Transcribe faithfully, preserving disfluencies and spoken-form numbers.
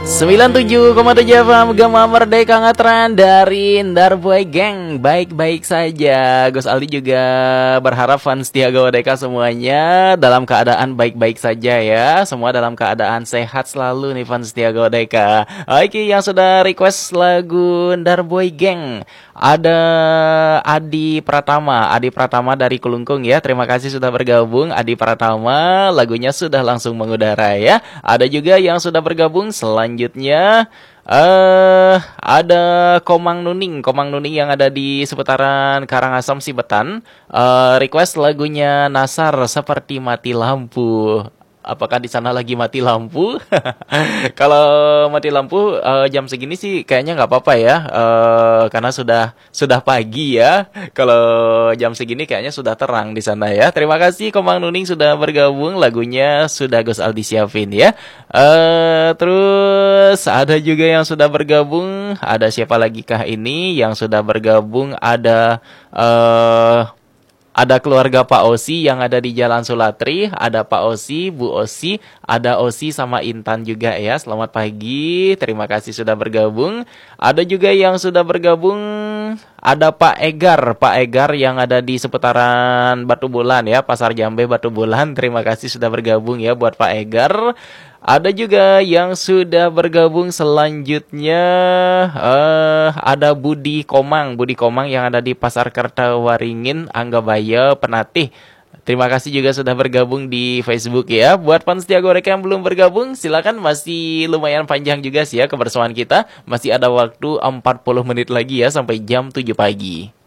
sembilan puluh tujuh koma tujuh F M Gema Merdeka Ngatran dari Ndarboy Gang. Baik-baik saja. Gus Aldi juga berharap fans Tiaga Wadeka semuanya dalam keadaan baik-baik saja ya. Semua dalam keadaan sehat selalu nih fans Tiaga Wadeka. Oke, yang sudah request lagu Ndarboy Gang ada Adi Pratama. Adi Pratama dari Kelungkung ya. Terima kasih sudah bergabung Adi Pratama. Lagunya sudah langsung mengudara ya. Ada juga yang sudah bergabung selanjutnya Selanjutnya uh, ada Komang Nuning, Komang Nuning yang ada di seputaran Karangasem Sibetan. Uh, request lagunya Nasar Seperti Mati Lampu. Apakah di sana lagi mati lampu? Kalau mati lampu uh, jam segini sih kayaknya nggak apa-apa ya, uh, karena sudah sudah pagi ya. Kalau jam segini kayaknya sudah terang di sana ya. Terima kasih Komang Nuning sudah bergabung. Lagunya sudah Gus Aldi siapin ya. Uh, terus ada juga yang sudah bergabung. Ada siapa lagi kah ini yang sudah bergabung? Ada uh, Ada keluarga Pak Osi yang ada di Jalan Sulatri. Ada Pak Osi, Bu Osi, ada Osi sama Intan juga ya. Selamat pagi, terima kasih sudah bergabung. Ada juga yang sudah bergabung. Ada Pak Egar, Pak Egar yang ada di seputaran Batu Bulan ya, Pasar Jambe Batu Bulan. Terima kasih sudah bergabung ya buat Pak Egar. Ada juga yang sudah bergabung selanjutnya, uh, ada Budi Komang, Budi Komang yang ada di Pasar Kertawaringin, Anggabaya, Penatih. Terima kasih juga sudah bergabung di Facebook ya. Buat fans Tiaga Wadeka yang belum bergabung, silakan, masih lumayan panjang juga sih ya kebersamaan kita. Masih ada waktu empat puluh menit lagi ya sampai jam tujuh pagi.